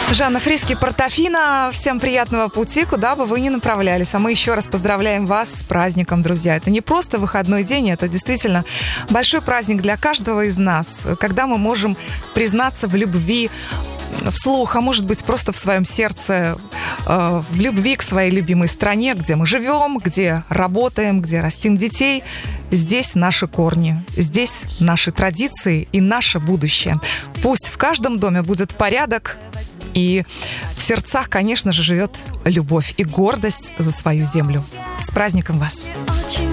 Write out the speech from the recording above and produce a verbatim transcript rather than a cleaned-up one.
Жанна Фриске, Портофино. Всем приятного пути, куда бы вы ни направлялись. А мы еще раз поздравляем вас с праздником, друзья. Это не просто выходной день, это действительно большой праздник для каждого из нас, когда мы можем признаться в любви вслух, а может быть просто в своем сердце, э, в любви к своей любимой стране, где мы живем, где работаем, где растим детей. Здесь наши корни, здесь наши традиции и наше будущее. Пусть в каждом доме будет порядок, и в сердцах, конечно же, живет любовь и гордость за свою землю. С праздником вас!